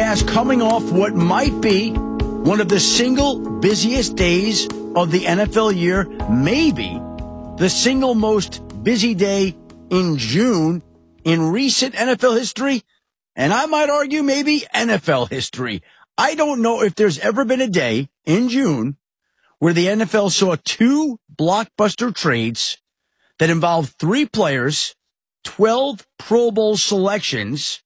broadcast coming off what might be one of the single busiest days of the NFL year, maybe the single most busy day in June in recent NFL history, and I might argue maybe NFL history. I don't know if there's ever been a day in June where the NFL saw two blockbuster trades that involved 3 players, 12 Pro Bowl selections,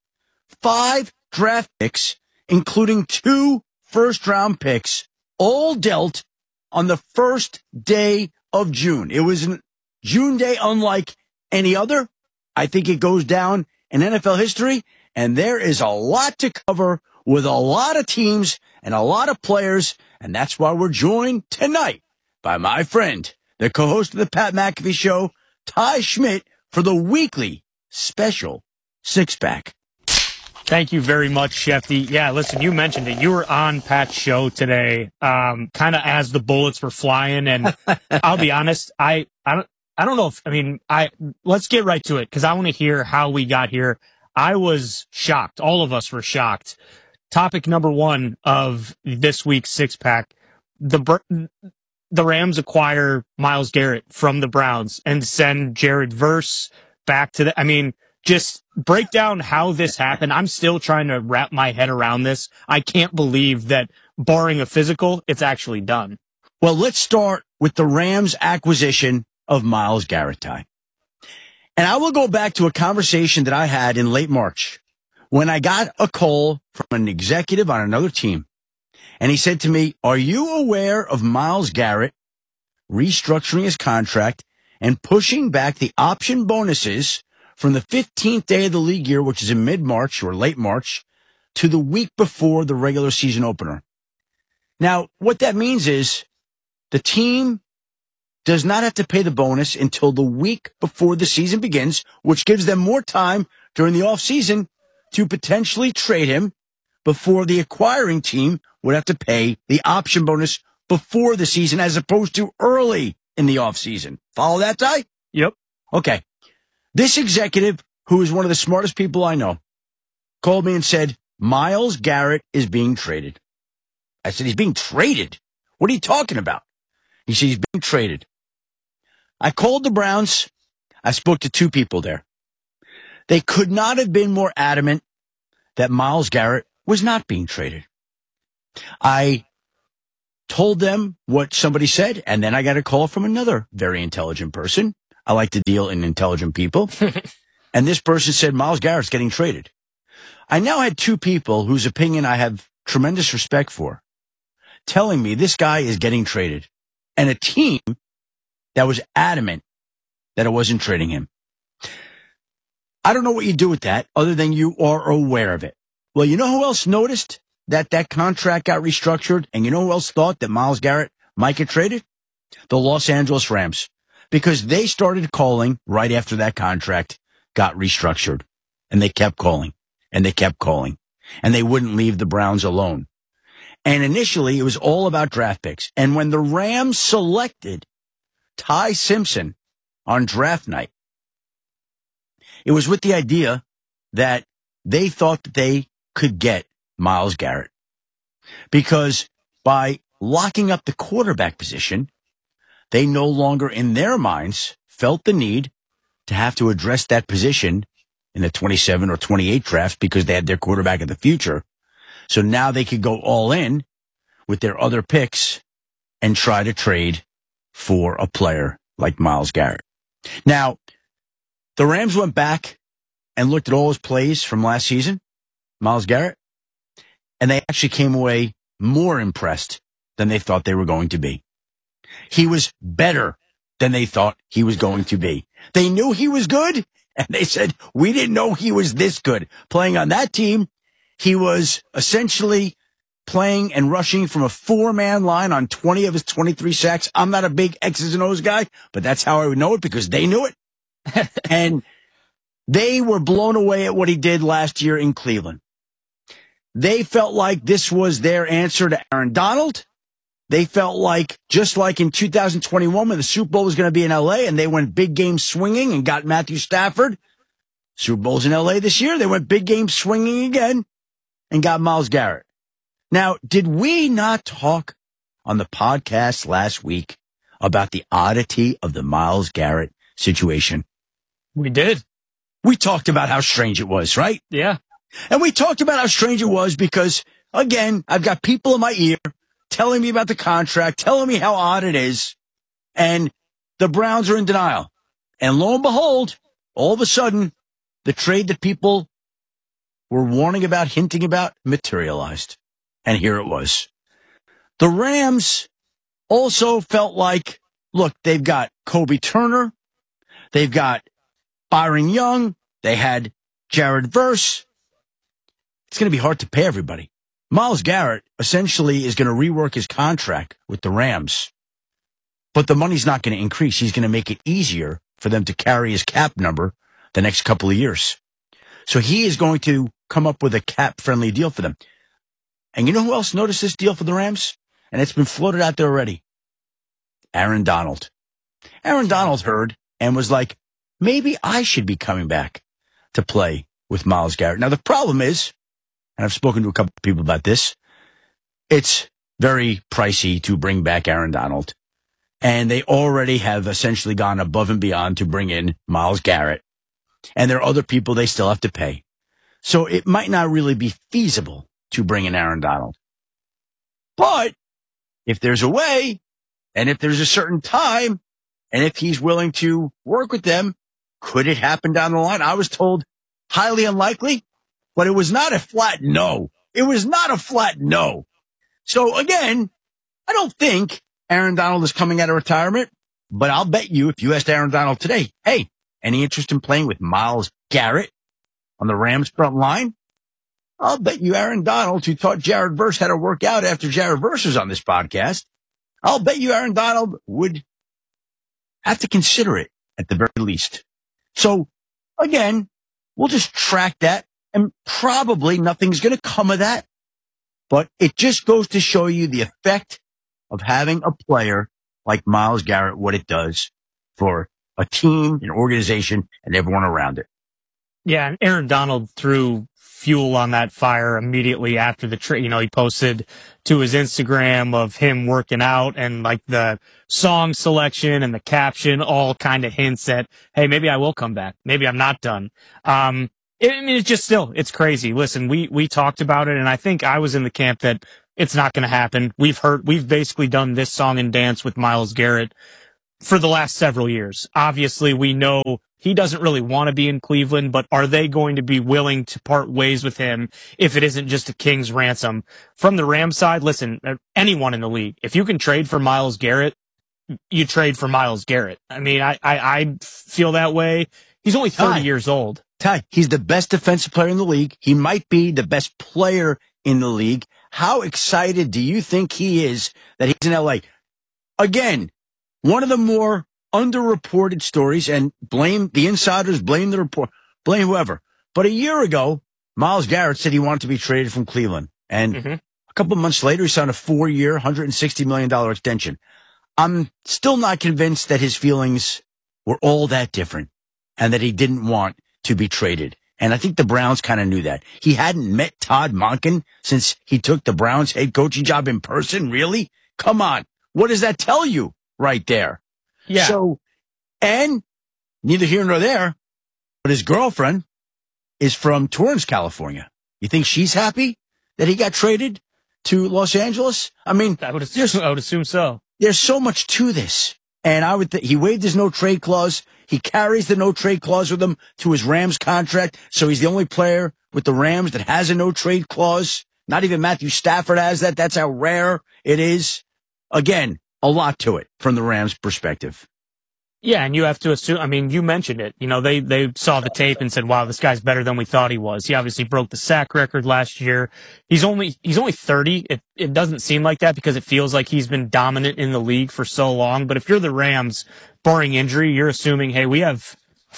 5 draft picks, including 2 first-round picks, all dealt on the first day of June. It was a June day unlike any other. I think it goes down in NFL history, and there is a lot to cover with a lot of teams and a lot of players, and that's why we're joined tonight by my friend, the co-host of the Pat McAfee Show, Ty Schmidt, for the weekly special six-pack. Thank you very much, Shefty. Yeah, listen, you mentioned it. You were on Pat's show today, kind of as the bullets were flying, and I'll be honest, I don't know if, let's get right to it, because I want to hear how we got here. I was shocked. All of us were shocked. Topic number 1 of this week's six-pack, the Rams acquire Myles Garrett from the Browns and send Jared Verse back to just break down how this happened. I'm still trying to wrap my head around this. I can't believe that, barring a physical, it's actually done. Well, let's start with the Rams' acquisition of Myles Garrett, Ty. And I will go back to a conversation that I had in late March when I got a call from an executive on another team. And he said to me, "Are you aware of Myles Garrett restructuring his contract and pushing back the option bonuses from the 15th day of the league year, which is in mid-March or late March, to the week before the regular season opener?" Now, what that means is the team does not have to pay the bonus until the week before the season begins, which gives them more time during the offseason to potentially trade him before the acquiring team would have to pay the option bonus before the season as opposed to early in the offseason. Follow that, Ty? Yep. Okay. This executive, who is one of the smartest people I know, called me and said, "Myles Garrett is being traded." I said, "He's being traded? What are you talking about?" He said, "He's being traded." I called the Browns. I spoke to 2 people there. They could not have been more adamant that Myles Garrett was not being traded. I told them what somebody said, and then I got a call from another very intelligent person. I like to deal in intelligent people. And this person said, "Myles Garrett's getting traded." I now had 2 people whose opinion I have tremendous respect for telling me this guy is getting traded, and a team that was adamant that it wasn't trading him. I don't know what you do with that other than you are aware of it. Well, you know who else noticed that contract got restructured, and you know who else thought that Myles Garrett might get traded? The Los Angeles Rams, because they started calling right after that contract got restructured, and they kept calling, and they kept calling, and they wouldn't leave the Browns alone. And initially, it was all about draft picks. And when the Rams selected Ty Simpson on draft night, it was with the idea that they thought that they could get Myles Garrett, because by locking up the quarterback position, they no longer in their minds felt the need to have to address that position in the 27 or 28 draft because they had their quarterback of the future. So now they could go all in with their other picks and try to trade for a player like Myles Garrett. Now, the Rams went back and looked at all his plays from last season, Myles Garrett, and they actually came away more impressed than they thought they were going to be. He was better than they thought he was going to be. They knew he was good, and they said, "We didn't know he was this good." Playing on that team, he was essentially playing and rushing from a 4-man line on 20 of his 23 sacks. I'm not a big X's and O's guy, but that's how I would know it because they knew it. And they were blown away at what he did last year in Cleveland. They felt like this was their answer to Aaron Donald. They felt like, just like in 2021 when the Super Bowl was going to be in L.A. and they went big game swinging and got Matthew Stafford. Super Bowl's in L.A. this year. They went big game swinging again and got Myles Garrett. Now, did we not talk on the podcast last week about the oddity of the Myles Garrett situation? We did. We talked about how strange it was, right? Yeah. And we talked about how strange it was because, again, I've got people in my ear telling me about the contract, telling me how odd it is, and the Browns are in denial. And lo and behold, all of a sudden, the trade that people were warning about, hinting about, materialized. And here it was. The Rams also felt like, look, they've got Kobe Turner, they've got Byron Young, they had Jared Verse. It's going to be hard to pay everybody. Myles Garrett essentially is going to rework his contract with the Rams, but the money's not going to increase. He's going to make it easier for them to carry his cap number the next couple of years. So he is going to come up with a cap-friendly deal for them. And you know who else noticed this deal for the Rams? And it's been floated out there already. Aaron Donald. Aaron Donald heard and was like, maybe I should be coming back to play with Myles Garrett. Now, the problem is, and I've spoken to a couple of people about this, it's very pricey to bring back Aaron Donald. And they already have essentially gone above and beyond to bring in Myles Garrett. And there are other people they still have to pay. So it might not really be feasible to bring in Aaron Donald. But if there's a way, and if there's a certain time, and if he's willing to work with them, could it happen down the line? I was told highly unlikely, but it was not a flat no. It was not a flat no. So again, I don't think Aaron Donald is coming out of retirement, but I'll bet you if you asked Aaron Donald today, hey, any interest in playing with Myles Garrett on the Rams front line? I'll bet you Aaron Donald, who taught Jared Verse how to work out after Jared Verse was on this podcast, I'll bet you Aaron Donald would have to consider it at the very least. So again, we'll just track that and probably nothing's going to come of that. But it just goes to show you the effect of having a player like Myles Garrett, what it does for a team, an organization, and everyone around it. Yeah, and Aaron Donald threw fuel on that fire immediately after the trade. You know, he posted to his Instagram of him working out, and like the song selection and the caption all kind of hints at, hey, maybe I will come back. Maybe I'm not done. It's just still, it's crazy. Listen, we talked about it, and I think I was in the camp that it's not going to happen. We've basically done this song and dance with Myles Garrett for the last several years. Obviously, we know he doesn't really want to be in Cleveland, but are they going to be willing to part ways with him if it isn't just a king's ransom? From the Rams side, listen, anyone in the league, if you can trade for Myles Garrett, you trade for Myles Garrett. I mean, I feel that way. He's only 30 years old. Ty, he's the best defensive player in the league. He might be the best player in the league. How excited do you think he is that he's in LA? Again, one of the more underreported stories, and blame the insiders, blame the report, blame whoever. But a year ago, Myles Garrett said he wanted to be traded from Cleveland. And a couple of months later, he signed a 4-year, $160 million extension. I'm still not convinced that his feelings were all that different and that he didn't want to be traded. And I think the Browns kind of knew that. He hadn't met Todd Monken since he took the Browns head coaching job in person. Really? Come on. What does that tell you right there? Yeah. So, and neither here nor there, but his girlfriend is from Torrance, California. You think she's happy that he got traded to Los Angeles? I mean, I would assume so. There's so much to this. And he waived his no trade clause. He carries the no trade clause with him to his Rams contract. So he's the only player with the Rams that has a no trade clause. Not even Matthew Stafford has that. That's how rare it is. Again, a lot to it from the Rams' perspective. Yeah, and you have to assume, I mean, you mentioned it. You know, they saw the tape and said, wow, this guy's better than we thought he was. He obviously broke the sack record last year. He's only 30. It doesn't seem like that because it feels like he's been dominant in the league for so long. But if you're the Rams, barring injury, you're assuming, hey, we have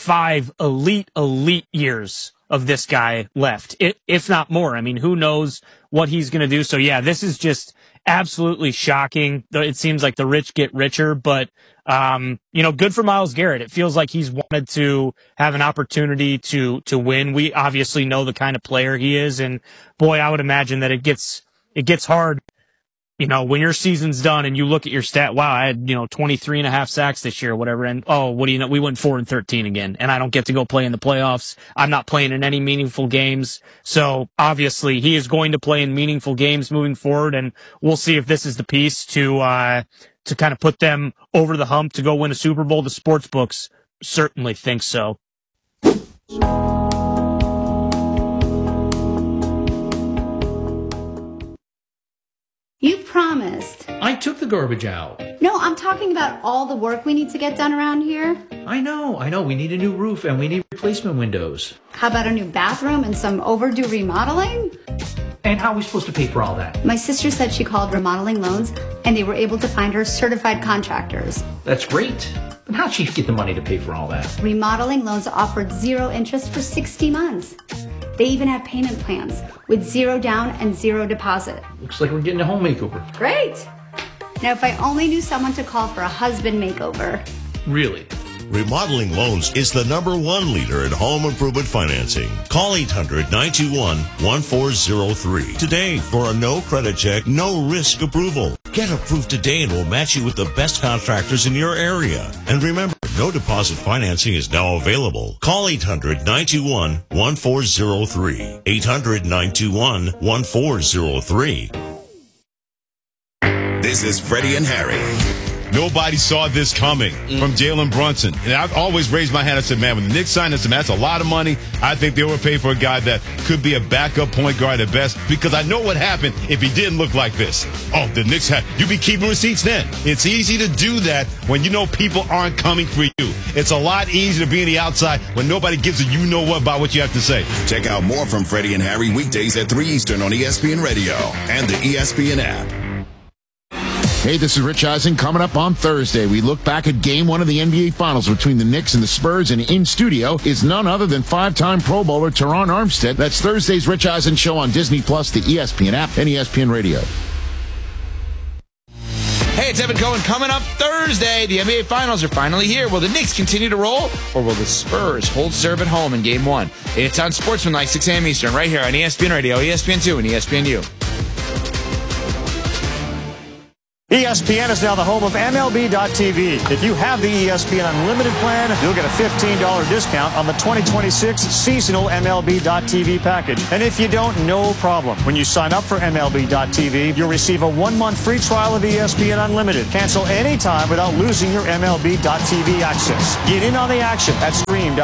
5 elite years of this guy left, if not more. I mean, who knows what he's going to do. So yeah, this is just absolutely shocking. It seems like the rich get richer, but good for Myles Garrett. It feels like he's wanted to have an opportunity to win. We obviously know the kind of player he is, and boy, I would imagine that it gets hard. When your season's done and you look at your stat, wow, I had, 23 and a half sacks this year or whatever. And what do you know? We went 4-13 again, and I don't get to go play in the playoffs. I'm not playing in any meaningful games. So obviously he is going to play in meaningful games moving forward. And we'll see if this is the piece to kind of put them over the hump to go win a Super Bowl. The sports books certainly think so. You promised. I took the garbage out. No, I'm talking about all the work we need to get done around here. I know. We need a new roof and we need replacement windows. How about a new bathroom and some overdue remodeling? And how are we supposed to pay for all that? My sister said she called Remodeling Loans and they were able to find her certified contractors. That's great. But how'd she get the money to pay for all that? Remodeling Loans offered 0 interest for 60 months. They even have payment plans with 0 down and 0 deposit. Looks like we're getting a home makeover. Great. Now, if I only knew someone to call for a husband makeover. Really? Remodeling Loans is the #1 leader in home improvement financing. Call 800-921-1403 today for a no credit check, no risk approval. Get approved today and we'll match you with the best contractors in your area. And remember, no deposit financing is now available. Call 800-921-1403. 800-921-1403. This is Freddie and Harry. Nobody saw this coming from Jalen Brunson. And I've always raised my hand and said, man, when the Knicks signed this, that's a lot of money. I think they overpaid for a guy that could be a backup point guard at best, because I know what happened if he didn't look like this. Oh, the Knicks you be keeping receipts then. It's easy to do that when you know people aren't coming for you. It's a lot easier to be on the outside when nobody gives a you-know-what about what you have to say. Check out more from Freddie and Harry weekdays at 3 Eastern on ESPN Radio and the ESPN app. Hey, this is Rich Eisen. Coming up on Thursday, we look back at Game 1 of the NBA Finals between the Knicks and the Spurs, and in studio is none other than 5-time Pro Bowler Teron Armstead. That's Thursday's Rich Eisen Show on Disney+, the ESPN app, and ESPN Radio. Hey, it's Evan Cohen. Coming up Thursday, the NBA Finals are finally here. Will the Knicks continue to roll, or will the Spurs hold serve at home in Game 1? It's on Sportsmanlike, 6 a.m. Eastern, right here on ESPN Radio, ESPN2, and ESPNU. ESPN is now the home of MLB.tv. If you have the ESPN Unlimited plan, you'll get a $15 discount on the 2026 seasonal MLB.tv package. And if you don't, no problem. When you sign up for MLB.tv, you'll receive a 1-month free trial of ESPN Unlimited. Cancel anytime without losing your MLB.tv access. Get in on the action at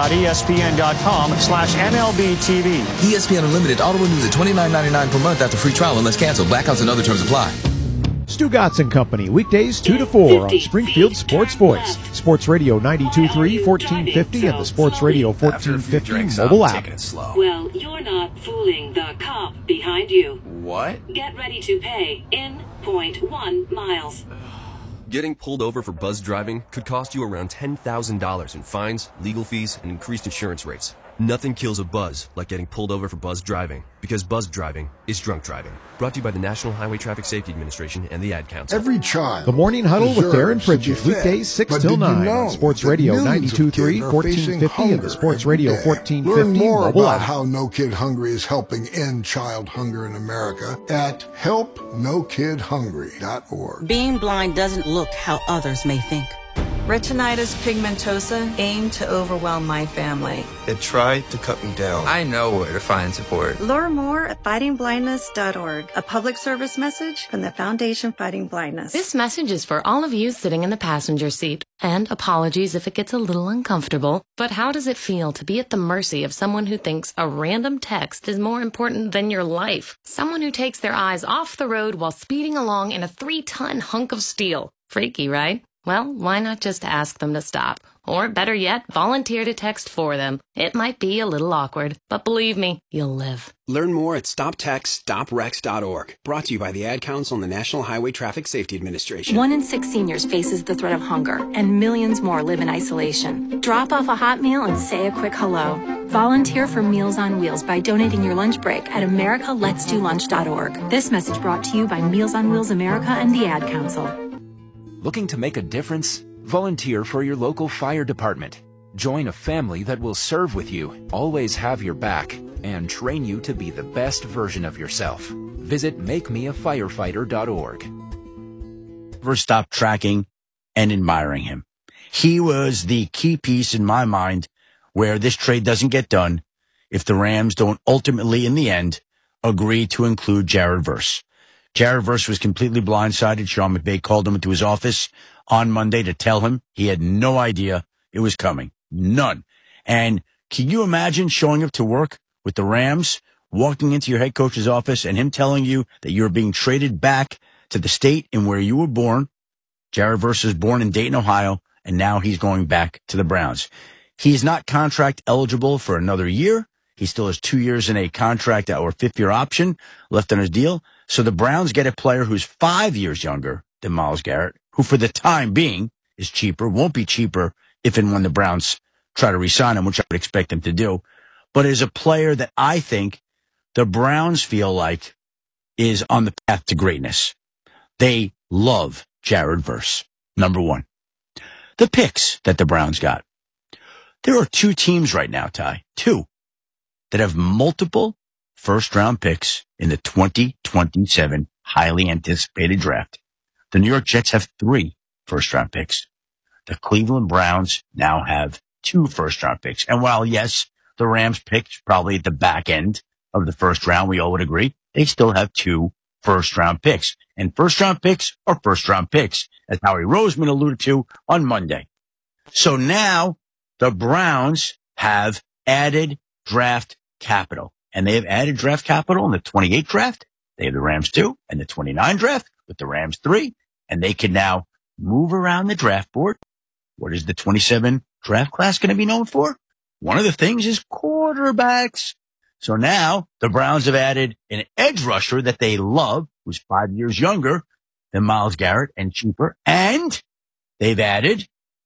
stream.espn.com/MLBTV. ESPN Unlimited auto renews at $29.99 per month after free trial unless canceled. Blackouts and other terms apply. Stu Gatz and Company, weekdays 2 to 4 on Springfield Sports Voice, Sports Radio 92.3, 1450, and the Sports Radio 1450 mobile app. Well, you're not fooling the cop behind you. What? Get ready to pay in 0.1 miles. Getting pulled over for buzz driving could cost you around $10,000 in fines, legal fees, and increased insurance rates. Nothing kills a buzz like getting pulled over for buzz driving, because buzz driving is drunk driving. Brought to you by the National Highway Traffic Safety Administration and the Ad Council. Every child. The Morning Huddle with Darren Pridgett, weekdays 6 till 9 on Sports Radio 92.3, 1450, and the Sports Radio 1450 Learn more mobile about app. how No Kid Hungry is helping end child hunger in America at helpnokidhungry.org. Being blind doesn't look how others may think. Retinitis pigmentosa aimed to overwhelm my family. It tried to cut me down. I know where to find support. Learn more at fightingblindness.org. A public service message from the Foundation Fighting Blindness. This message is for all of you sitting in the passenger seat. And apologies if it gets a little uncomfortable. But how does it feel to be at the mercy of someone who thinks a random text is more important than your life? Someone who takes their eyes off the road while speeding along in a 3-ton hunk of steel. Freaky, right? Well, why not just ask them to stop? Or better yet, volunteer to text for them. It might be a little awkward, but believe me, you'll live. Learn more at stoptextstoprex.org. Brought to you by the Ad Council and the National Highway Traffic Safety Administration. 1 in 6 seniors faces the threat of hunger, and millions more live in isolation. Drop off a hot meal and say a quick hello. Volunteer for Meals on Wheels by donating your lunch break at americaletsdolunch.org. This message brought to you by Meals on Wheels America and the Ad Council. Looking to make a difference? Volunteer for your local fire department. Join a family that will serve with you, always have your back, and train you to be the best version of yourself. Visit makemeafirefighter.org. Never stop tracking and admiring him. He was the key piece in my mind where this trade doesn't get done if the Rams don't ultimately, in the end, agree to include Jared Verse. Jared Verse was completely blindsided. Sean McVay called him into his office on Monday to tell him he had no idea it was coming. None. And can you imagine showing up to work with the Rams, walking into your head coach's office and him telling you that you're being traded back to the state in where you were born? Jared Verse was born in Dayton, Ohio, and now he's going back to the Browns. He's not contract eligible for another year. He still has 2 years in a contract or 5th-year option left on his deal. So the Browns get a player who's 5 years younger than Myles Garrett, who for the time being is cheaper, won't be cheaper if and when the Browns try to re-sign him, which I would expect them to do, but is a player that I think the Browns feel like is on the path to greatness. They love Jared Verse, number one. The picks that the Browns got. There are 2 teams right now, Ty, 2, that have multiple first-round picks in the 2027 highly anticipated draft. The New York Jets have 3 first-round picks. The Cleveland Browns now have 2 first-round picks. And while, yes, the Rams picked probably at the back end of the first round, we all would agree, they still have 2 first-round picks. And first-round picks are first-round picks, as Howie Roseman alluded to on Monday. So now the Browns have added draft capital. And they have added draft capital in the 28 draft. They have the Rams 2 and the 29 draft with the Rams 3. And they can now move around the draft board. What is the 27 draft class going to be known for? One of the things is quarterbacks. So now the Browns have added an edge rusher that they love, who's 5 years younger than Myles Garrett and cheaper. And they've added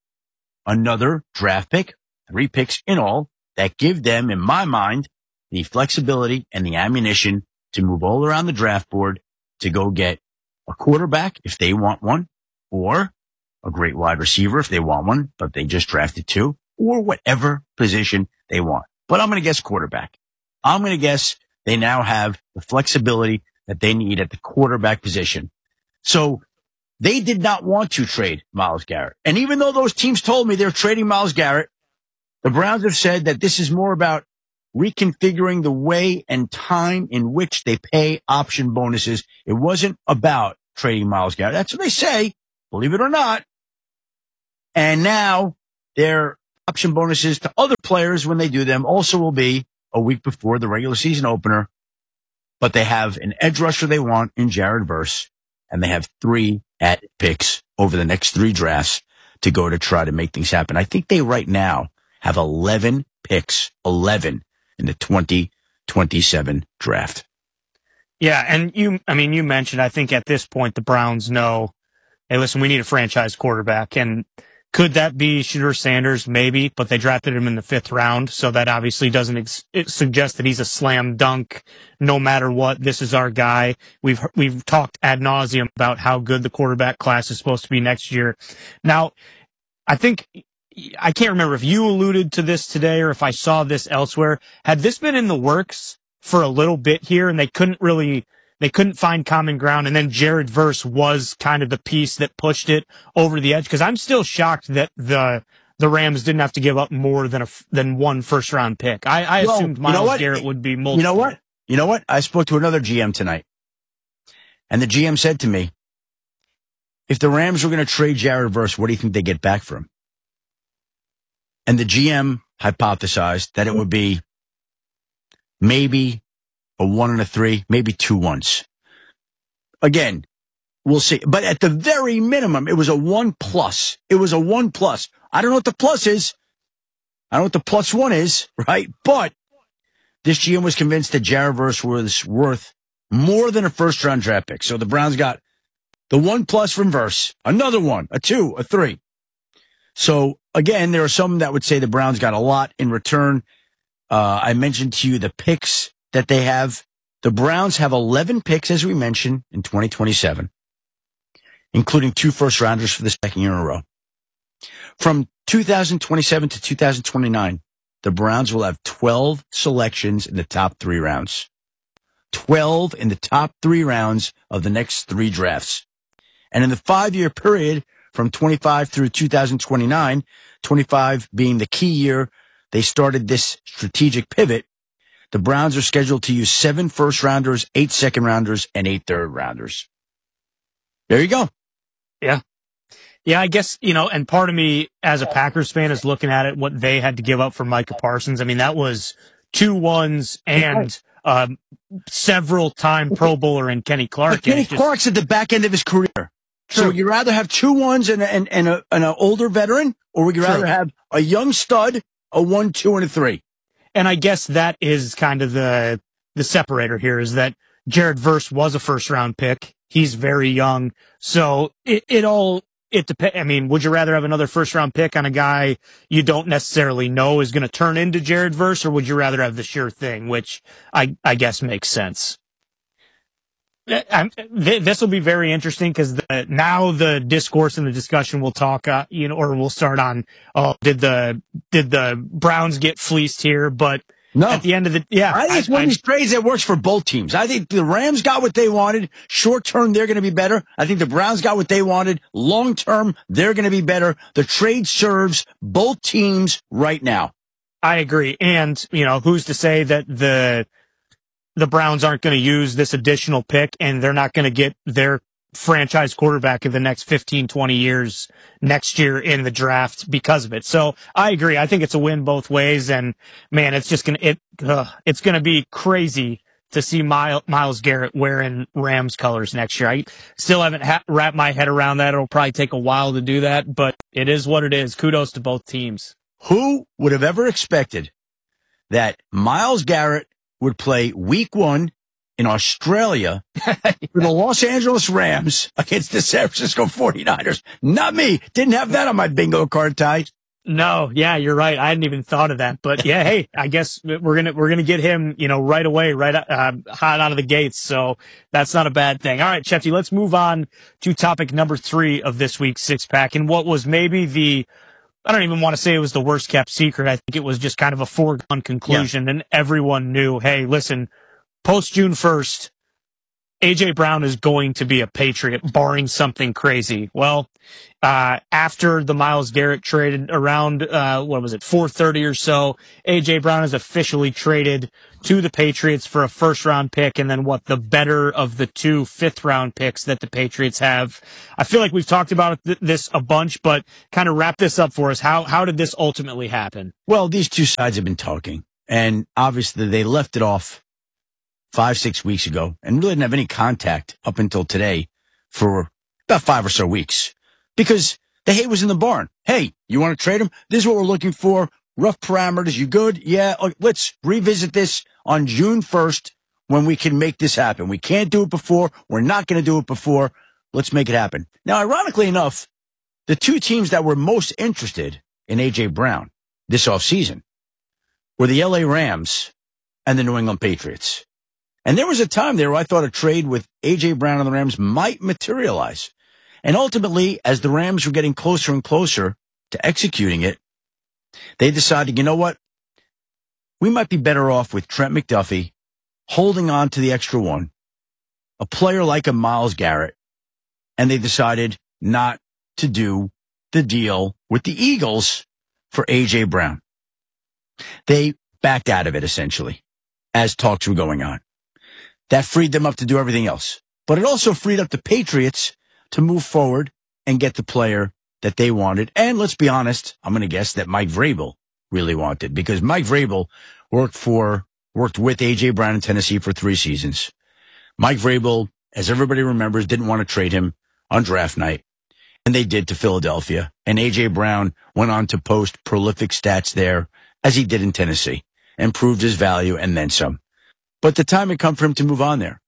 another draft pick, 3 picks in all, that give them, in my mind, the flexibility and the ammunition to move all around the draft board to go get a quarterback if they want one, or a great wide receiver if they want one, but they just drafted 2, or whatever position they want. But I'm going to guess quarterback. I'm going to guess they now have the flexibility that they need at the quarterback position. So they did not want to trade Myles Garrett. And even though those teams told me they're trading Myles Garrett, the Browns have said that this is more about reconfiguring the way and time in which they pay option bonuses. It wasn't about trading Myles Garrett. That's what they say, believe it or not. And now their option bonuses to other players when they do them also will be a week before the regular season opener. But they have an edge rusher they want in Jared Verse, and they have 3 added picks over the next 3 drafts to go to try to make things happen. I think they right now have 11 picks, 11 in the 2027 draft. Yeah, and you mentioned, I think at this point, the Browns know, hey, listen, we need a franchise quarterback. And could that be Shedeur Sanders? Maybe, but they drafted him in the 5th round. So that obviously doesn't suggest that he's a slam dunk. No matter what, this is our guy. We've talked ad nauseum about how good the quarterback class is supposed to be next year. Now, I can't remember if you alluded to this today or if I saw this elsewhere. Had this been in the works for a little bit here and they couldn't find common ground, and then Jared Verse was kind of the piece that pushed it over the edge? Because I'm still shocked that the Rams didn't have to give up more than 1 first-round pick. I assumed Myles Garrett would be multiple. You know what? I spoke to another GM tonight, and the GM said to me, if the Rams were going to trade Jared Verse, what do you think they get back for him? And the GM hypothesized that it would be maybe a 1 and a 3, maybe 2 1s. Again, we'll see. But at the very minimum, it was a 1+. It was a 1+. I don't know what the plus is. I don't know what the +1 is, right? But this GM was convinced that Jared Verse was worth more than a first-round draft pick. So the Browns got the 1+ from Verse, another 1, a 2, a 3. So, again, there are some that would say the Browns got a lot in return. I mentioned to you the picks that they have. The Browns have 11 picks, as we mentioned, in 2027, including 2 first-rounders for the second year in a row. From 2027 to 2029, the Browns will have 12 selections in the top 3 rounds. 12 in the top 3 rounds of the next 3 drafts. And in the 5-year period from 25 through 2029, 25 being the key year they started this strategic pivot, the Browns are scheduled to use 7 first-rounders, 8 second-rounders, and 8 third-rounders. There you go. Yeah. Yeah, I guess, and part of me as a Packers fan is looking at it, what they had to give up for Micah Parsons. I mean, that was 2 1s and several-time Pro Bowler in Kenny Clark. But Kenny Clark's at the back end of his career. True. So would you rather have 2 1s and an older veteran, or would you rather have a young stud, a 1, 2, and a 3? And I guess that is kind of the separator here, is that Jared Verse was a first-round pick. He's very young. So it depends. I mean, would you rather have another first-round pick on a guy you don't necessarily know is going to turn into Jared Verse, or would you rather have the sure thing, which I guess makes sense? This will be very interesting because now the discourse and the discussion will talk, or we'll start on, did the Browns get fleeced here? But no. At the end of the, I think it's one of these trades that works for both teams. I think the Rams got what they wanted. Short term, they're going to be better. I think the Browns got what they wanted. Long term, they're going to be better. The trade serves both teams right now. I agree. And, who's to say that the Browns aren't going to use this additional pick and they're not going to get their franchise quarterback of the next 15, 20 years next year in the draft because of it. So I agree. I think it's a win both ways. And man, it's just it's going to be crazy to see Myles Garrett wearing Rams colors next year. I still haven't wrapped my head around that. It'll probably take a while to do that, but it is what it is. Kudos to both teams. Who would have ever expected that Myles Garrett would play week 1 in Australia for the Los Angeles Rams against the San Francisco 49ers? Not me. Didn't have that on my bingo card, Ty. No, yeah, you're right. I hadn't even thought of that. But yeah, hey, I guess we're gonna get him, right away, hot out of the gates. So that's not a bad thing. All right, Shefty, let's move on to topic number 3 of this week's 6-pack, and what was maybe I don't even want to say it was the worst kept secret. I think it was just kind of a foregone conclusion, and everyone knew, hey, listen, post June 1st, A.J. Brown is going to be a Patriot, barring something crazy. Well, after the Myles Garrett traded around, 4:30 or so, A.J. Brown is officially traded to the Patriots for a first-round pick, and then the better of the 2 fifth-round picks that the Patriots have. I feel like we've talked about this a bunch, but kind of wrap this up for us. How did this ultimately happen? Well, these two sides have been talking, and obviously they left it off 5-6 weeks ago and really didn't have any contact up until today for about 5 or so weeks because the hate was in the barn. Hey, you want to trade him? This is what we're looking for. Rough parameters. You good? Yeah. Let's revisit this on June 1st when we can make this happen. We can't do it before. We're not going to do it before. Let's make it happen. Now, ironically enough, the 2 teams that were most interested in A.J. Brown this offseason were the L.A. Rams and the New England Patriots. And there was a time there where I thought a trade with A.J. Brown and the Rams might materialize. And ultimately, as the Rams were getting closer and closer to executing it, they decided, you know what? We might be better off with Trent McDuffie holding on to the extra 1, a player like a Myles Garrett, and they decided not to do the deal with the Eagles for A.J. Brown. They backed out of it, essentially, as talks were going on. That freed them up to do everything else. But it also freed up the Patriots to move forward and get the player that they wanted. And let's be honest, I'm going to guess that Mike Vrabel really wanted, because Mike Vrabel worked with A.J. Brown in Tennessee for 3 seasons. Mike Vrabel as everybody remembers, didn't want to trade him on draft night. And they did to Philadelphia. And A.J. Brown went on to post prolific stats there, as he did in Tennessee, and proved his value and then some. But the time had come for him to move on there.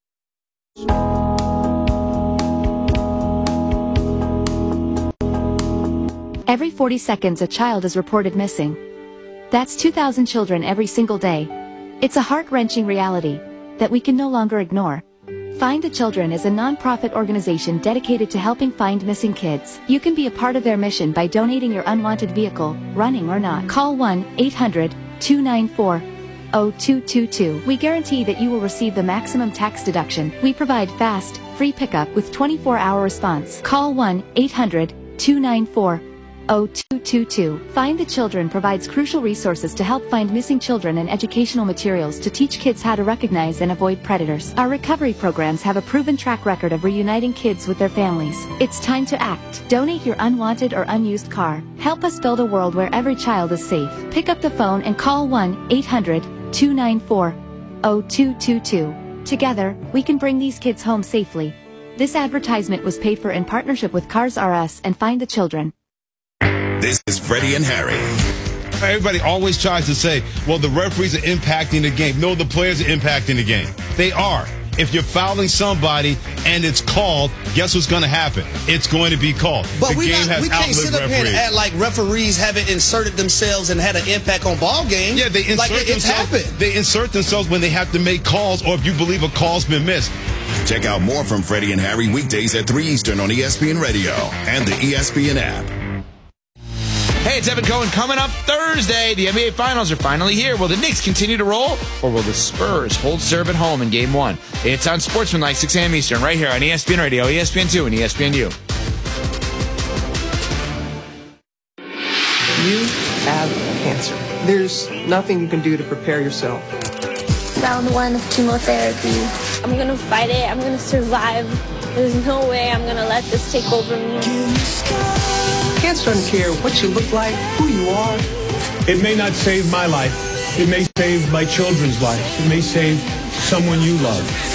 Every 40 seconds, a child is reported missing. That's 2,000 children every single day. It's a heart-wrenching reality that we can no longer ignore. Find the Children is a non-profit organization dedicated to helping find missing kids. You can be a part of their mission by donating your unwanted vehicle, running or not. Call 1-800-294-0222. We guarantee that you will receive the maximum tax deduction. We provide fast, free pickup with 24-hour response. Call 1-800-294-0222. Find the Children provides crucial resources to help find missing children and educational materials to teach kids how to recognize and avoid predators. Our recovery programs have a proven track record of reuniting kids with their families. It's time to act. Donate your unwanted or unused car. Help us build a world where every child is safe. Pick up the phone and call 1-800-294-0222. Together, we can bring these kids home safely. This advertisement was paid for in partnership with Cars R Us and Find the Children. This is Freddie and Harry. Everybody always tries to say, well, the referees are impacting the game. No, the players are impacting the game. They are. If you're fouling somebody and it's called, guess what's going to happen? It's going to be called. But we can't sit up here and act like referees haven't inserted themselves and had an impact on ball games. Yeah, they insert like themselves. It's happened. They insert themselves when they have to make calls or if you believe a call's been missed. Check out more from Freddie and Harry weekdays at 3 Eastern on ESPN Radio and the ESPN app. Hey, it's Evan Cohen. Coming up Thursday, the NBA Finals are finally here. Will the Knicks continue to roll, or will the Spurs hold serve at home in Game 1? It's on Sportsmanlike, 6 a.m. Eastern, right here on ESPN Radio, ESPN2, and ESPNU. You have cancer. There's nothing you can do to prepare yourself. Round 1 of chemotherapy. I'm going to fight it. I'm going to survive. There's no way I'm going to let this take over me. Cancer doesn't care what you look like, who you are. It may not save my life. It may save my children's lives. It may save someone you love.